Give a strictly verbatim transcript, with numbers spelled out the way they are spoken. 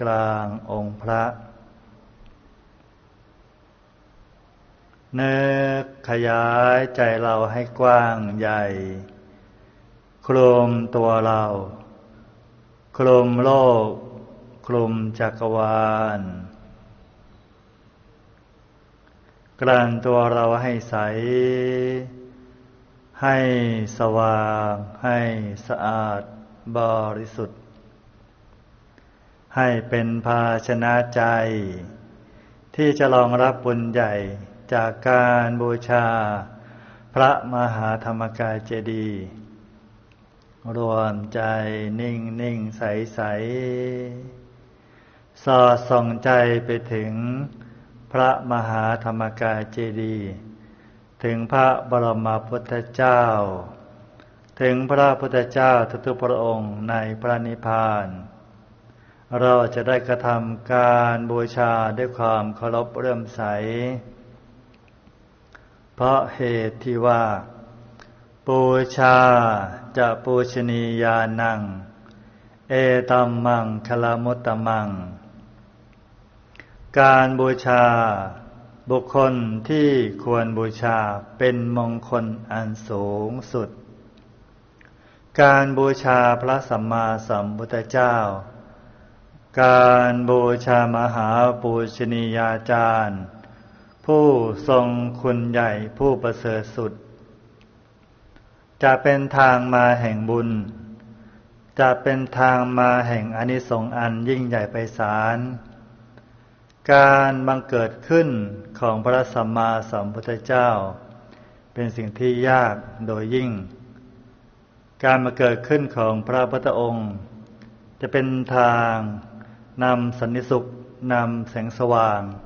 กลางองค์พระนึกขยายใจเราให้กว้างใหญ่คลุมตัวเราคลุมโลกคลุมจักรวาลกลั่นตัวเราให้ใสให้สว่างให้สะอาดบริสุทธิ์ให้เป็นภาชนะใจที่จะรองรับบุญใหญ่จากการบูชาพระมหาธรรมกายเจดีย์รวมใจนิ่งนิ่งใสใสสอดส่องใจไปถึงพระมหาธรรมกายเจดีย์ถึงพระบรมพุทธเจ้าถึงพระพุทธเจ้าทุกๆพระองค์ในพระนิพพานเราจะได้กระทำการบูชาด้วยความเคารพเลื่อมใสเพราะเหตุที่ว่าบูชาจะปูชนียานังเอตัมมังคลมุตตมังการบูชาบุคคลที่ควรบูชาเป็นมงคลอันสูงสุดการบูชาพระสัมมาสัมพุทธเจ้าการบูชามหาปูชนียาจารย์ผู้ทรงคุณใหญ่ผู้ประเสริฐสุดจะเป็นทางมาแห่งบุญจะเป็นทางมาแห่งอานิสงส์อันยิ่งใหญ่ไพศาลการบังเกิดขึ้นของพระสัมมาสัมพุทธเจ้าเป็นสิ่งที่ยากโดยยิ่งการมาเกิดขึ้นของพระพุทธองค์จะเป็นทางนำสันติสุขนำแสงสว่าง